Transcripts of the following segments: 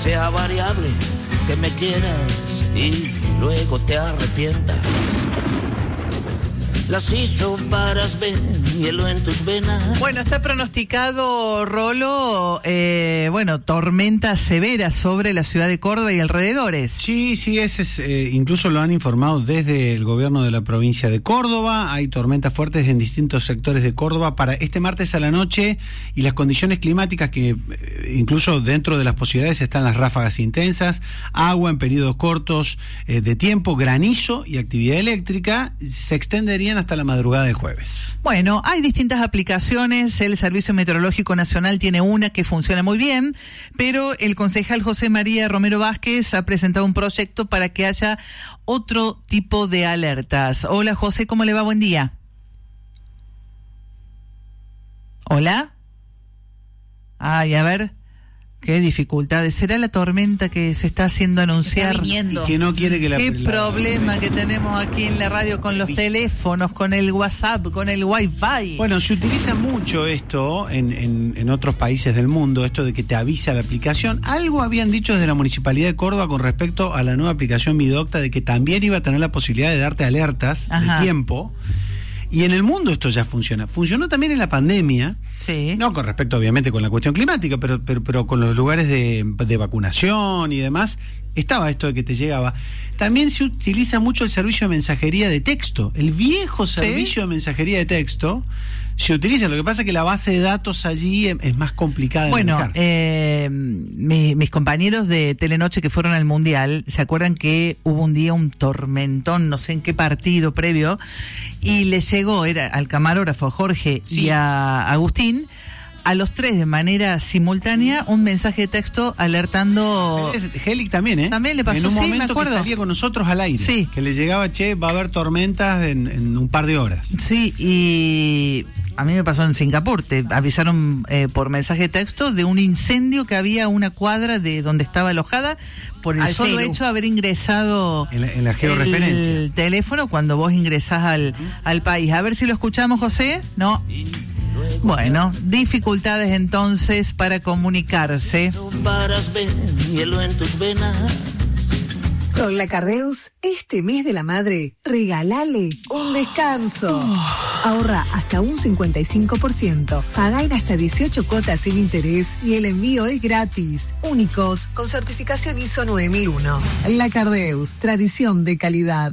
sea variable, que me quieras y luego te arrepientas. Las hizo varas, ven, hielo en tus venas. Bueno, está pronosticado, Rolo, tormenta severa sobre la ciudad de Córdoba y alrededores. Sí, incluso lo han informado desde el gobierno de la provincia de Córdoba. Hay tormentas fuertes en distintos sectores de Córdoba para este martes a la noche, y las condiciones climáticas que incluso dentro de las posibilidades están las ráfagas intensas, agua en periodos cortos de tiempo, granizo y actividad eléctrica se extenderían hasta la madrugada del jueves. Bueno, hay distintas aplicaciones. El Servicio Meteorológico Nacional tiene una que funciona muy bien, pero el concejal José María Romero Vázquez ha presentado un proyecto para que haya otro tipo de alertas. Hola, José, ¿cómo le va? Buen día. Hola. Ay, a ver. Qué dificultades. ¿Será la tormenta que se está haciendo anunciar? Y que no quiere que Qué problema que tenemos aquí en la radio con los teléfonos, con el WhatsApp, con el Wi-Fi. Bueno, se utiliza mucho esto en otros países del mundo, esto de que te avisa la aplicación. Algo habían dicho desde la Municipalidad de Córdoba con respecto a la nueva aplicación Vidocta, de que también iba a tener la posibilidad de darte alertas de tiempo. Y en el mundo esto ya funciona. Funcionó también en la pandemia, sí. No con respecto obviamente con la cuestión climática, pero con los lugares de vacunación y demás, estaba esto de que te llegaba. También se utiliza mucho el servicio de mensajería de texto. El viejo servicio de mensajería de texto se utiliza. Lo que pasa es que la base de datos allí es más complicada de manejar. Mis compañeros de Telenoche que fueron al Mundial, ¿se acuerdan que hubo un día un tormentón, no sé en qué partido previo, y les llegó, era al camarógrafo Jorge y a Agustín, a los tres de manera simultánea, un mensaje de texto alertando. Helic también, ¿eh? También le pasó, en un momento me acuerdo. Que salía con nosotros al aire, que le llegaba, va a haber tormentas en un par de horas. Sí, y a mí me pasó en Singapur, te avisaron por mensaje de texto de un incendio que había a una cuadra de donde estaba alojada, por el solo hecho de haber ingresado en la georreferencia el teléfono cuando vos ingresás al país. A ver si lo escuchamos, José. No. Bueno, dificultades entonces para comunicarse. Con la Cardeus, este mes de la madre, regalale un descanso. Ahorra hasta un 55%. Pagá en hasta 18 cuotas sin interés y el envío es gratis. Únicos, con certificación ISO 9001. La Cardeus, tradición de calidad.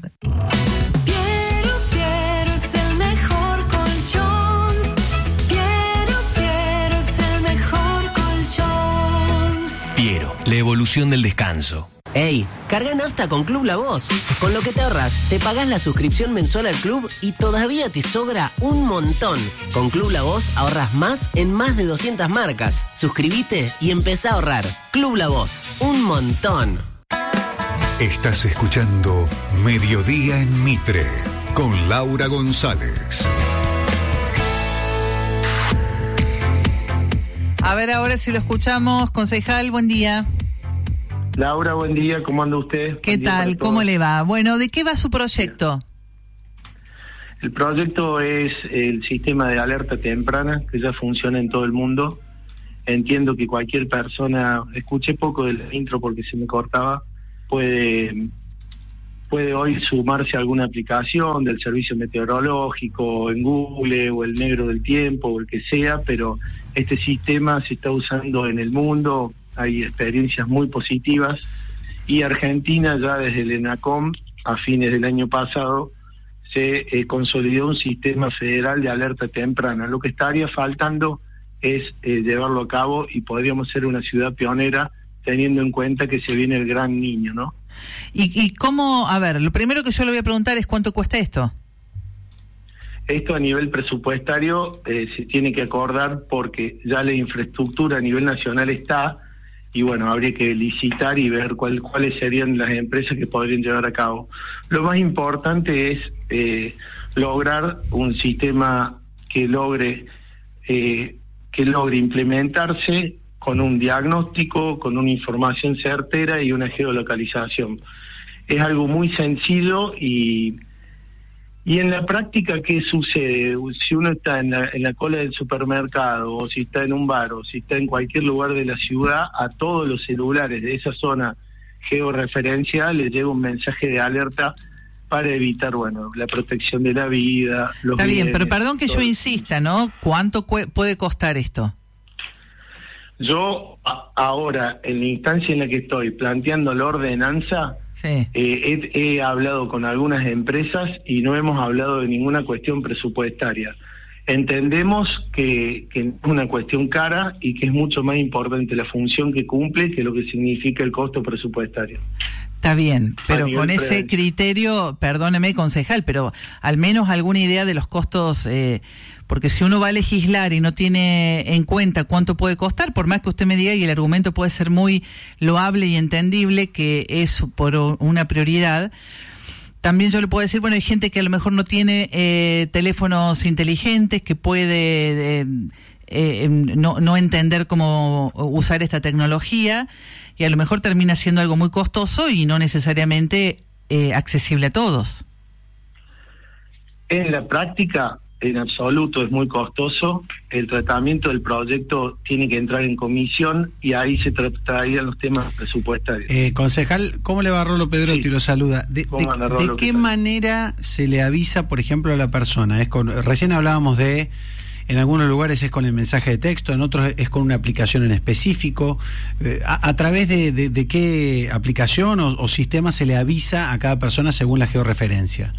La evolución del descanso. Ey, carga nafta con Club La Voz. Con lo que te ahorras, te pagás la suscripción mensual al club y todavía te sobra un montón. Con Club La Voz ahorras más en más de 200 marcas. Suscribite y empezá a ahorrar. Club La Voz, un montón. Estás escuchando Mediodía en Mitre con Laura González. A ver ahora si lo escuchamos. Concejal, buen día. Laura, buen día, ¿cómo anda usted? ¿Qué tal? ¿Cómo le va? Bueno, ¿de qué va su proyecto? El proyecto es el sistema de alerta temprana que ya funciona en todo el mundo. Entiendo que cualquier persona, escuché poco del intro porque se me cortaba, puede hoy sumarse a alguna aplicación del servicio meteorológico en Google o el negro del tiempo o el que sea, pero este sistema se está usando en el mundo, hay experiencias muy positivas y Argentina ya desde el ENACOM a fines del año pasado se consolidó un sistema federal de alerta temprana. Lo que estaría faltando es llevarlo a cabo y podríamos ser una ciudad pionera teniendo en cuenta que se viene el gran niño, ¿no? ¿Y cómo? A ver, lo primero que yo le voy a preguntar es ¿cuánto cuesta esto? Esto a nivel presupuestario se tiene que acordar porque ya la infraestructura a nivel nacional está y bueno, habría que licitar y ver cuáles serían las empresas que podrían llevar a cabo. Lo más importante es lograr un sistema que logre implementarse con un diagnóstico, con una información certera y una geolocalización. Es algo muy sencillo y Y en la práctica, ¿qué sucede? Si uno está en la cola del supermercado, o si está en un bar, o si está en cualquier lugar de la ciudad, a todos los celulares de esa zona georreferencial les llega un mensaje de alerta para evitar, la protección de la vida. Está bien, pero perdón que yo insista, ¿no? ¿Cuánto puede costar esto? Yo ahora, en la instancia en la que estoy planteando la ordenanza, sí. He hablado con algunas empresas y no hemos hablado de ninguna cuestión presupuestaria. Entendemos que es una cuestión cara y que es mucho más importante la función que cumple que lo que significa el costo presupuestario. Está bien, pero con ese criterio, perdóneme, concejal, pero al menos alguna idea de los costos, porque si uno va a legislar y no tiene en cuenta cuánto puede costar, por más que usted me diga, y el argumento puede ser muy loable y entendible, que es por una prioridad, también yo le puedo decir, hay gente que a lo mejor no tiene teléfonos inteligentes, que puede no entender cómo usar esta tecnología, y a lo mejor termina siendo algo muy costoso y no necesariamente accesible a todos. En la práctica, en absoluto es muy costoso. El tratamiento del proyecto tiene que entrar en comisión y ahí se tratarían los temas presupuestarios. Concejal, ¿cómo le va Rolo Pedrotti? Sí. Lo saluda. ¿De qué manera se le avisa, por ejemplo, a la persona? Recién hablábamos de... En algunos lugares es con el mensaje de texto, en otros es con una aplicación en específico. ¿A través de qué aplicación o sistema se le avisa a cada persona según la georreferencia?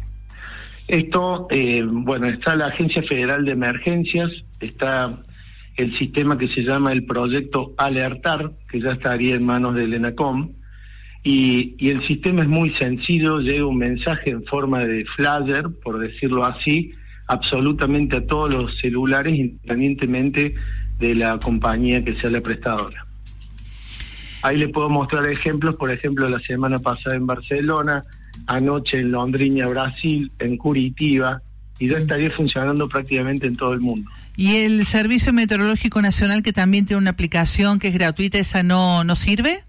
Esto, está la Agencia Federal de Emergencias, está el sistema que se llama el Proyecto Alertar, que ya estaría en manos del ENACOM, y el sistema es muy sencillo, llega un mensaje en forma de flyer, por decirlo así, absolutamente a todos los celulares, independientemente de la compañía que sea la prestadora. Ahí le puedo mostrar ejemplos, por ejemplo, la semana pasada en Barcelona, anoche en Londriña, Brasil, en Curitiba, y ya estaría funcionando prácticamente en todo el mundo. ¿Y el Servicio Meteorológico Nacional, que también tiene una aplicación que es gratuita, esa no sirve?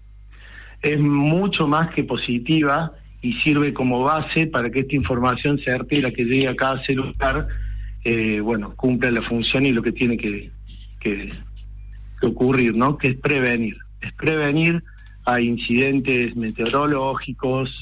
Es mucho más que positiva, y sirve como base para que esta información certera que llegue a cada celular, cumpla la función y lo que tiene que ocurrir, ¿no? Que es prevenir. Es prevenir a incidentes meteorológicos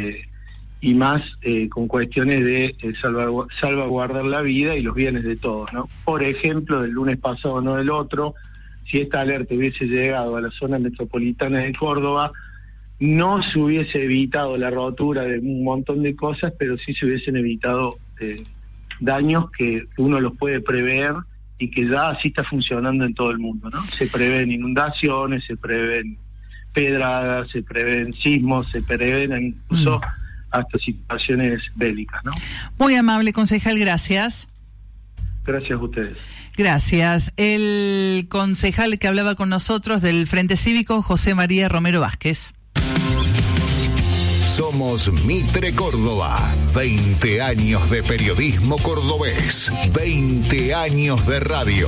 y más con cuestiones de salvaguardar la vida y los bienes de todos, ¿no? Por ejemplo, del lunes pasado, no del otro, si esta alerta hubiese llegado a la zona metropolitana de Córdoba, no se hubiese evitado la rotura de un montón de cosas, pero sí se hubiesen evitado daños que uno los puede prever y que ya así está funcionando en todo el mundo, ¿no? Se prevén inundaciones, se prevén pedradas, se prevén sismos, se prevén incluso hasta situaciones bélicas, ¿no? Muy amable, concejal, gracias. Gracias a ustedes. Gracias. El concejal que hablaba con nosotros del Frente Cívico, José María Romero Vázquez. Somos Mitre Córdoba, 20 años de periodismo cordobés, 20 años de radio.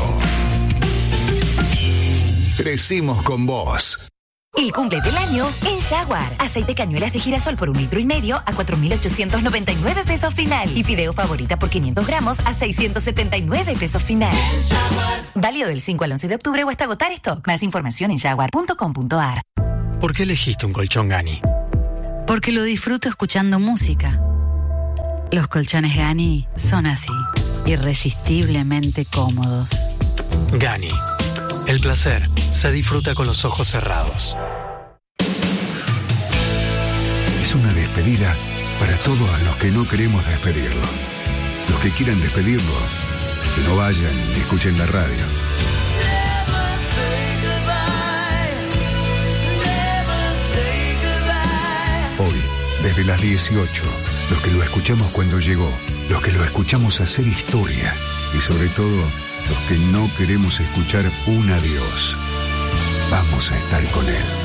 Crecimos con vos. El cumple del año en Jaguar. Aceite cañuelas de girasol por 1,5 litros a 4.899 pesos final. Y fideo favorita por 500 gramos a 679 pesos final. Válido del 5 al 11 de octubre o hasta agotar stock. Más información en jaguar.com.ar. ¿Por qué elegiste un colchón Gani? Porque lo disfruto escuchando música. Los colchones Gani son así, irresistiblemente cómodos. Gani. El placer se disfruta con los ojos cerrados. Es una despedida para todos los que no queremos despedirlo. Los que quieran despedirlo, que no vayan y escuchen la radio. Hoy, desde las 18, los que lo escuchamos cuando llegó, los que lo escuchamos hacer historia y sobre todo los que no queremos escuchar un adiós, vamos a estar con él.